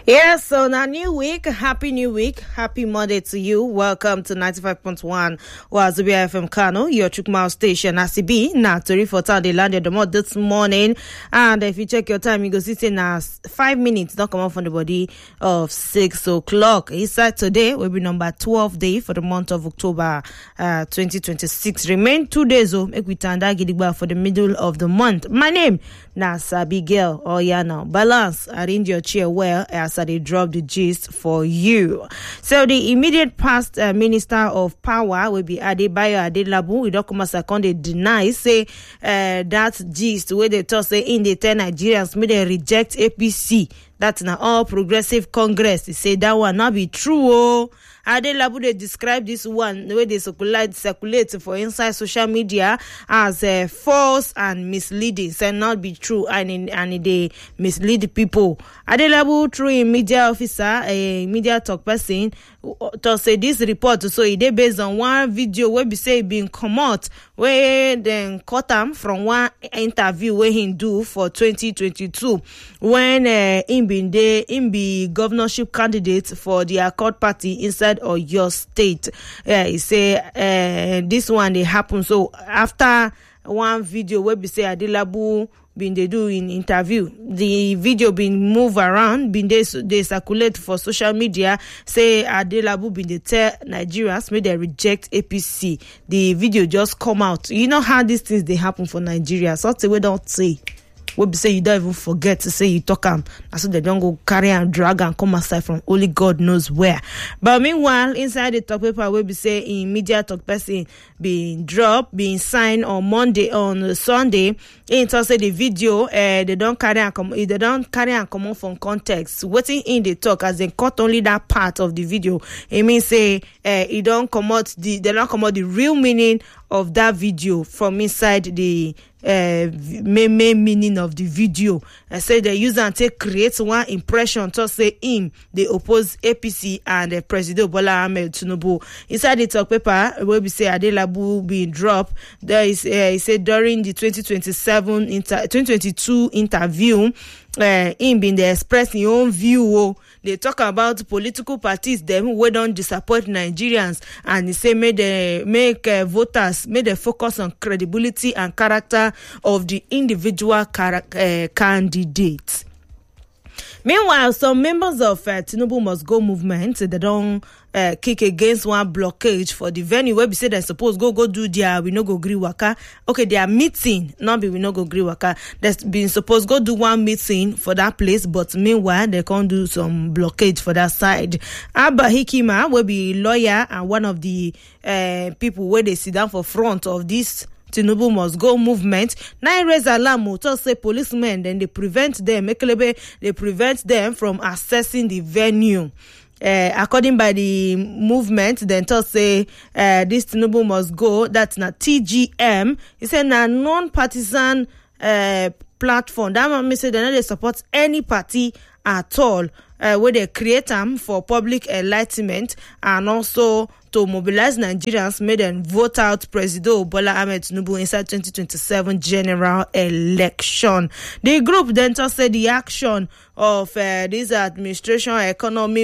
Yes, so now new week, happy Monday to you. Welcome to 95.1 Wazobia FM Kano, your Chukmao station. ACB, na Tori for town, they landed the mod this morning. And if you check your time, you go see now 5 minutes, don't come off on the body of 6 o'clock. Inside today will be number 12 day for the month of October 2026. Remain 2 days, make we tanda gidigba for the middle of the month. My name, na Sabi Girl. Oh yeah, now balance, arrange your chair well as they drop the gist for you. So the immediate past Minister of Power will be Adebayo Adelabu. Idokuma Sekonde deny say that gist where they talk say in the 10 Nigerians may they reject APC. That's now All Progressive Congress. They say that one not be true. Oh. Adelabu they describe this one the way they circulate for inside social media as false and misleading. Say not be true and they mislead people. Adelabu through a media officer, a media talk person, to say this report so it based on one video where we say being come out where then cut him from one interview where he do for 2022 when him be governorship candidate for the Accord Party inside Oyo State. He say this one they happen so after one video where we say Adelabu been they do in interview, the video been move around, been they circulate for social media, say Adelabu been they tell Nigerians may they reject APC. The video just come out. You know how these things they happen for Nigeria. So we don't say. We be say you don't even forget to say you talk and so they don't go carry and drag and come aside from only God knows where. But meanwhile, inside the talk paper, we be say in media talk person being dropped, being signed on Sunday. In say the video, they don't carry and come on from context. Waiting in the talk as they cut only that part of the video. It means say they don't come out the real meaning of that video from inside the main meaning of the video. I say the user and take create one impression to say him they oppose APC and President Bola Ahmed Tinubu. Inside the talk paper where we say Adelabu being dropped, there is he said during the 2022 interview, him been they express his own view. They talk about political parties them who don't disappoint Nigerians, and he say make voters focus on credibility and character of the individual candidates. Meanwhile, some members of Tinubu Must Go movement, they don't kick against one blockage for the venue where we say they're supposed go do their we no go gree waka. Okay, their meeting, not be we no go gree waka. There's been supposed go do one meeting for that place, but meanwhile they can't do some blockage for that side. Abba Hikima will be lawyer and one of the people where they sit down for front of this Tinubu Must Go movement. Now raise alarm to say policemen then they prevent them from accessing the venue. According by the movement, then to say this Tinubu Must Go, that's not TGM. He said na non-partisan platform. That means they don't support any party at all. Where they create them for public enlightenment and also to mobilize Nigerians, made them vote out President Bola Ahmed Tinubu inside 2027 general election. The group then said the action of this administration economy